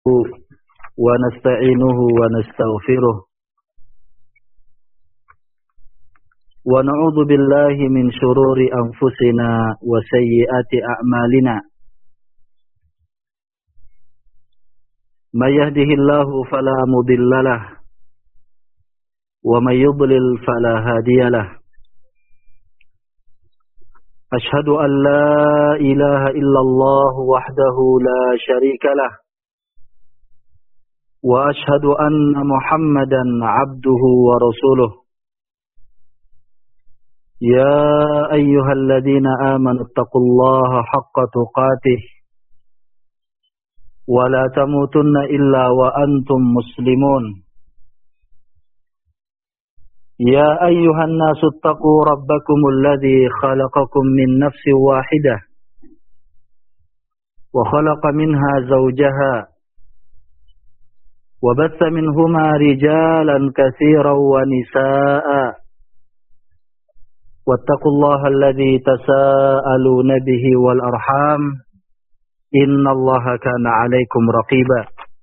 ونستعينه ونستغفره ونعوذ بالله من شرور أنفسنا وسيئات أعمالنا من يهده الله فلا مضل له ومن يضلل فلا هادي له أشهد أن لا إله إلا الله وحده لا شريك له وأشهد أن محمدا عبده ورسوله يا أيها الذين آمنوا اتقوا الله حق تقاته ولا تموتن إلا وأنتم مسلمون يا أيها الناس اتقوا ربكم الذي خلقكم من نفس واحدة وخلق منها زوجها وبث منهما رجالا كثيرا ونساء واتقوا الله الذي تساءلون به والأرحام إن الله كان عليكم رقيبا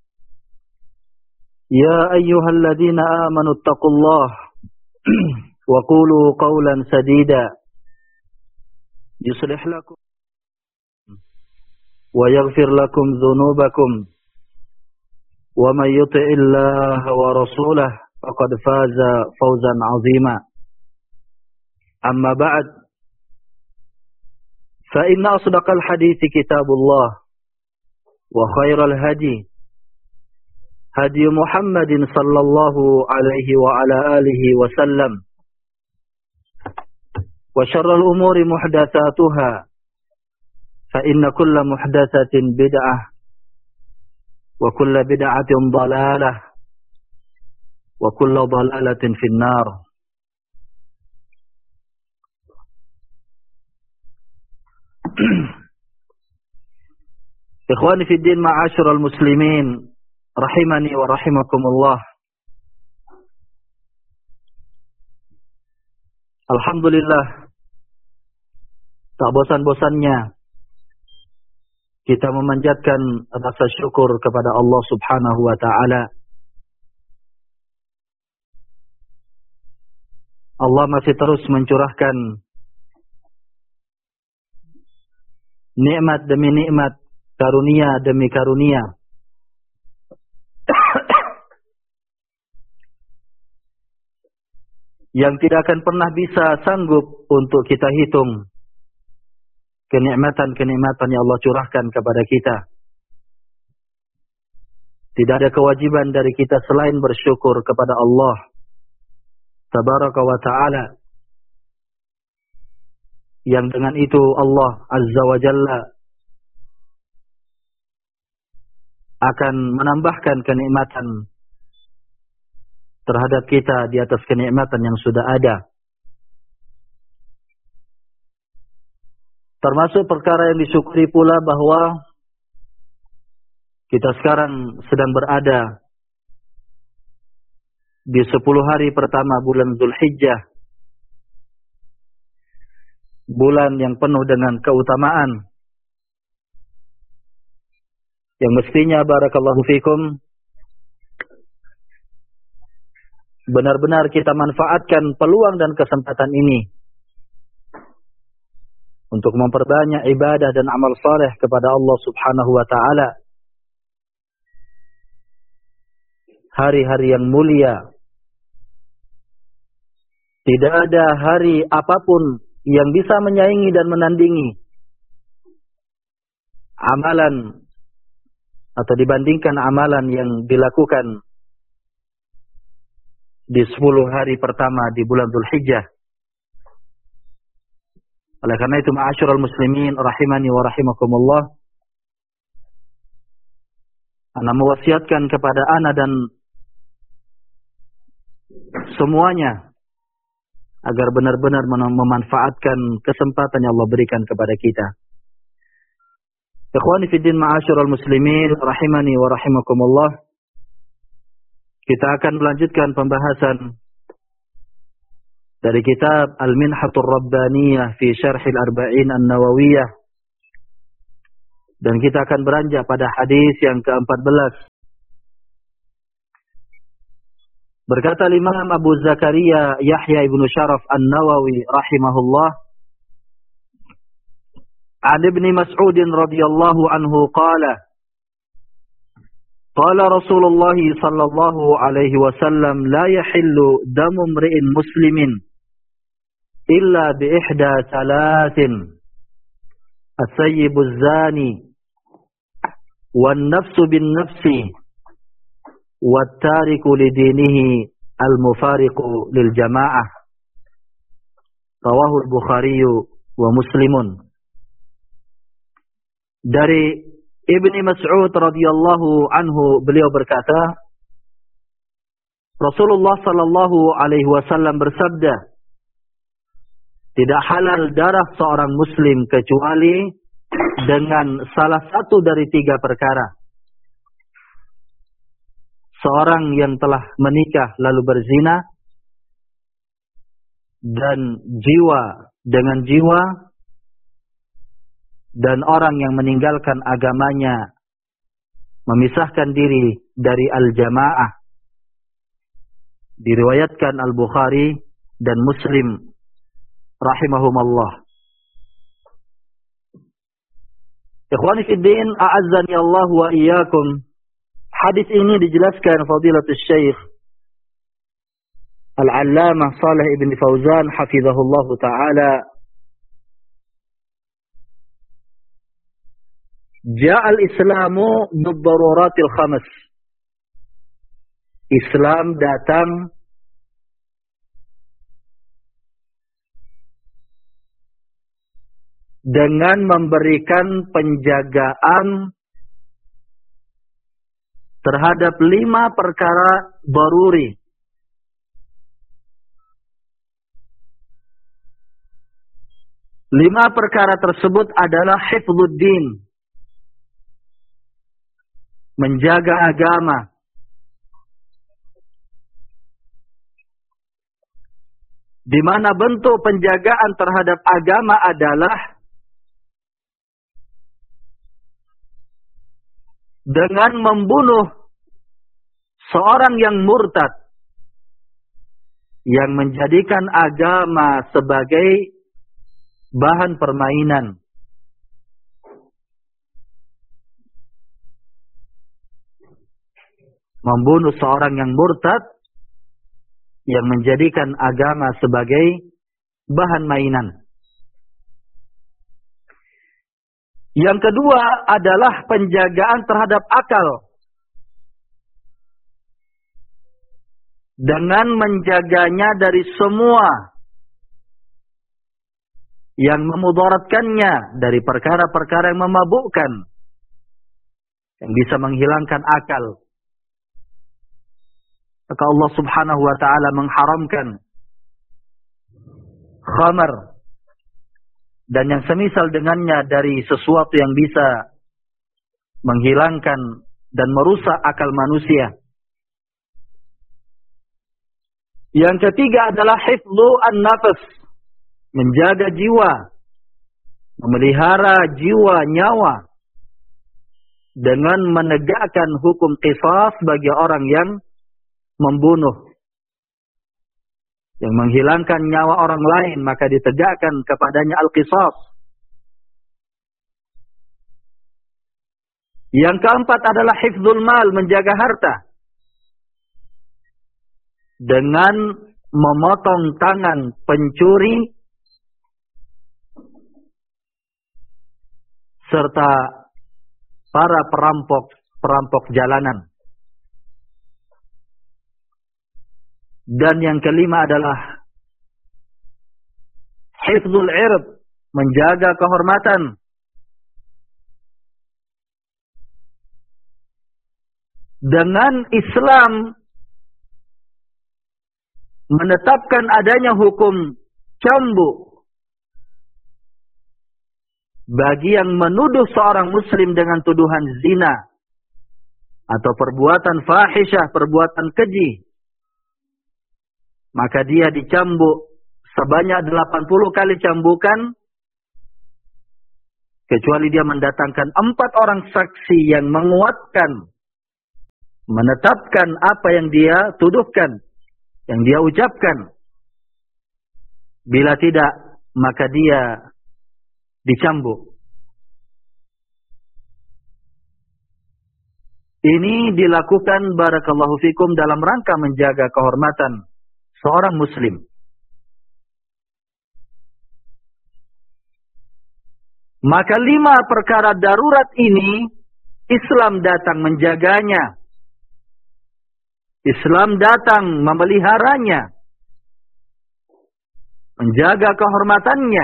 يا أيها الذين آمنوا اتقوا الله وقولوا قولا سديدا يصلح لكم ويغفر لكم ذنوبكم ومن يطع الله ورسوله فقد فاز فوزا عظيما أما بعد فإن أصدق الحديث كتاب الله وخير الهدي هدي محمد صلى الله عليه وعلى آله وسلم وشر الأمور محدثاتها فإن كل محدثة بدعة وكل بدعة ضلالة وكل ضلالة في النار. Ikhwani fi din, ma'asyiral muslimin, rahimani wa rahimakumullah. Alhamdulillah, tak bosan-bosannya kita memanjatkan rasa syukur kepada Allah Subhanahu wa ta'ala. Allah masih terus mencurahkan nikmat demi nikmat, karunia demi karunia. Yang tidak akan pernah bisa sanggup untuk kita hitung kenikmatan-kenikmatan yang Allah curahkan kepada kita. Tidak ada kewajiban dari kita selain bersyukur kepada Allah Tabaraka wa ta'ala, yang dengan itu Allah Azza wa Jalla akan menambahkan kenikmatan terhadap kita di atas kenikmatan yang sudah ada. Termasuk perkara yang disyukuri pula bahwa kita sekarang sedang berada di 10 hari pertama bulan Dzulhijjah, bulan yang penuh dengan keutamaan, yang mestinya barakallahu fikum benar-benar kita manfaatkan peluang dan kesempatan ini untuk memperbanyak ibadah dan amal saleh kepada Allah Subhanahu wa ta'ala. Hari-hari yang mulia. Tidak ada hari apapun yang bisa menyaingi dan menandingi amalan atau dibandingkan amalan yang dilakukan di 10 hari pertama di bulan Dzulhijjah. Oleh karena itu, ma'asyiral muslimin, rahimani wa rahimakumullah, ana mewasiatkan kepada ana dan semuanya agar benar-benar memanfaatkan kesempatan yang Allah berikan kepada kita. Ikhwani fi din, ma'asyiral muslimin, rahimani wa rahimakumullah, kita akan melanjutkan pembahasan dari kitab Al-Minhatur Rabbaniyah fi Syarhil Arba'in An-Nawawiyah, dan kita akan beranjak pada hadis yang ke-14 Berkata Imam Abu Zakaria Yahya ibnu Syaraf An-Nawawi rahimahullah, an Ibn Mas'ud radhiyallahu anhu qala, qala Rasulullah sallallahu alaihi wasallam, la yahillu damu imri'in muslimin illa bi ihda thalathin, as-sayyibu az-zani wan-nafsu bin-nafsi wat-tariku lidinihi al-mufariqu lil jamaah. Rawahu al-Bukhari wa Muslimun. Dari Ibni Mas'ud radhiyallahu anhu, beliau berkata, Rasulullah sallallahu alaihi wasallam bersabda, tidak halal darah seorang muslim kecuali dengan salah satu dari tiga perkara. Seorang yang telah menikah lalu berzina, dan jiwa dengan jiwa, dan orang yang meninggalkan agamanya, memisahkan diri dari al-jamaah. Diriwayatkan Al-Bukhari dan Muslim rahimahumallah. Ikhwani fi din, a'azzani Allah wa iyyakum. Hadis ini dijelaskan Fadilatul Syekh Al-Allamah Shalih ibn Fauzan hafizahullah taala. Ja'al Islamu bid-daruratil khams. Islam datang dengan memberikan penjagaan terhadap 5 perkara daruri. Lima perkara tersebut adalah hifdzuddin, menjaga agama, di mana bentuk penjagaan terhadap agama adalah dengan membunuh seorang yang murtad, yang menjadikan agama sebagai bahan permainan. Membunuh seorang yang murtad, yang menjadikan agama sebagai bahan mainan. Yang kedua adalah penjagaan terhadap akal, dengan menjaganya dari semua yang memudaratkannya, dari perkara-perkara yang memabukkan, yang bisa menghilangkan akal. Maka Allah subhanahu wa ta'ala mengharamkan khamar dan yang semisal dengannya dari sesuatu yang bisa menghilangkan dan merusak akal manusia. Yang ketiga adalah hifdzu an-nafs, menjaga jiwa, memelihara jiwa, nyawa, dengan menegakkan hukum qisas bagi orang yang membunuh, yang menghilangkan nyawa orang lain, maka ditegakkan kepadanya al-qisas. Yang keempat adalah hifdzul mal, menjaga harta, dengan memotong tangan pencuri serta para perampok jalanan. Dan yang kelima adalah hifdzul ird, menjaga kehormatan, dengan Islam menetapkan adanya hukum cambuk bagi yang menuduh seorang muslim dengan tuduhan zina atau perbuatan fahisyah, perbuatan keji, maka dia dicambuk sebanyak 80 kali cambukan, kecuali dia mendatangkan 4 orang saksi yang menguatkan, menetapkan apa yang dia tuduhkan. yang dia ucapkan. Bila tidak, maka dia dicambuk. Ini dilakukan barakallahu fikum dalam rangka menjaga kehormatan seorang muslim. Maka 5 perkara darurat ini Islam datang menjaganya. Islam datang memeliharanya, menjaga kehormatannya.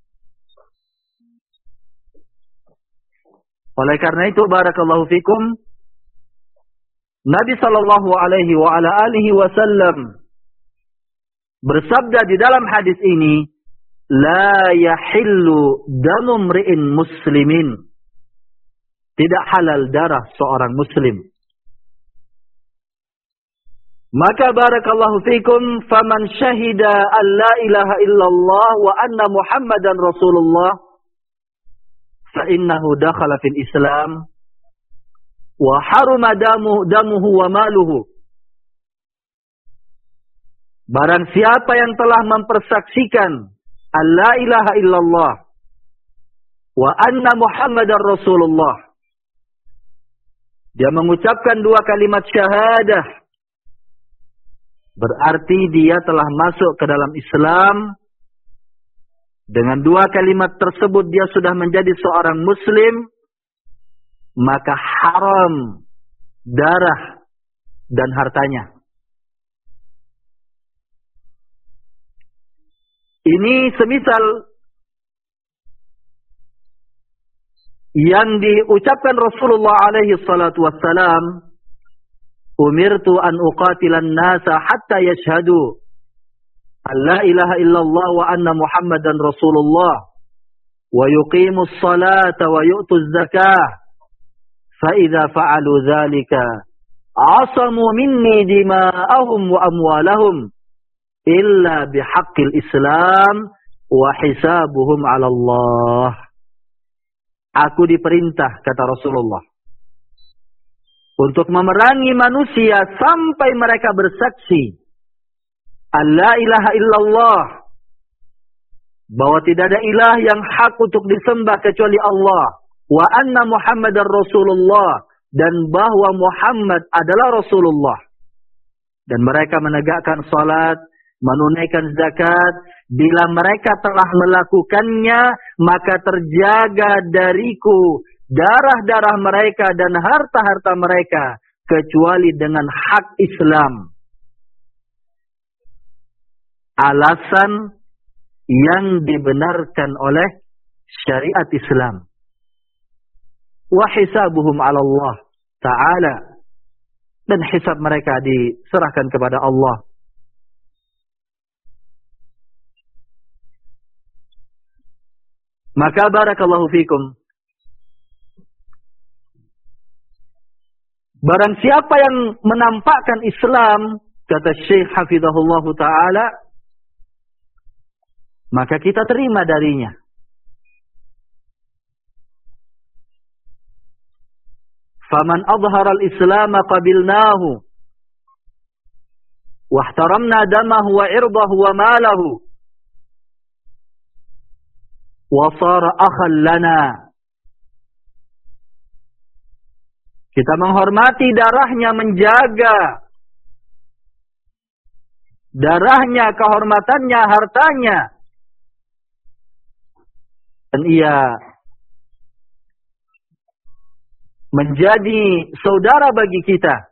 Oleh karena itu barakallahu fikum, Nabi sallallahu alaihi wa ala alihi wasallam bersabda di dalam hadis ini, la yahillu damu mri'in muslimin. Tidak halal darah seorang muslim. Maka barakallahu fikum, faman syahida an la ilaha illallah wa anna Muhammadan Rasulullah fa innahu dakhala fil Islam wa haruma damuhu wa maluhu. Barang siapa yang telah mempersaksikan an la ilaha illallah wa anna Muhammadan Rasulullah, dia mengucapkan 2 kalimat syahadah, berarti dia telah masuk ke dalam Islam. Dengan 2 kalimat tersebut dia sudah menjadi seorang muslim, maka haram darah dan hartanya. Ini semisal yang diucapkan Rasulullah alaihi salatu wassalam, umirtu an uqatilan nasa hatta yashhadu an la ilaha illallah wa anna Muhammadan Rasulullah wa yuqimus salata wa yu'tuz zakah fa idza fa'alu dzalika asamu minni dima'ahum wa amwalahum illa bihaqqil Islam wa hisabuhum 'ala Allah. Aku diperintah, kata Rasulullah, untuk memerangi manusia sampai mereka bersaksi Allah ilaha illallah, bahwa tidak ada ilah yang hak untuk disembah kecuali Allah, wa anna Muhammadar Rasulullah, dan bahwa Muhammad adalah Rasulullah, dan mereka menegakkan salat, menunaikan zakat. Bila mereka telah melakukannya, maka terjaga dariku darah-darah mereka dan harta-harta mereka, kecuali dengan hak Islam. Alasan yang dibenarkan oleh syariat Islam. Wa hisabuhum 'ala Allah Ta'ala, dan hisab mereka diserahkan kepada Allah. Maka barakallahu fikum, barang siapa yang menampakkan Islam, kata Syekh hafizahullah ta'ala, maka kita terima darinya. Faman adhara al-Islam qabilnahu wa ihtaramna damahu wa irdahu wa malahu wa sara akhan lana. Kita menghormati darahnya, menjaga darahnya, kehormatannya, hartanya, dan ia menjadi saudara bagi kita.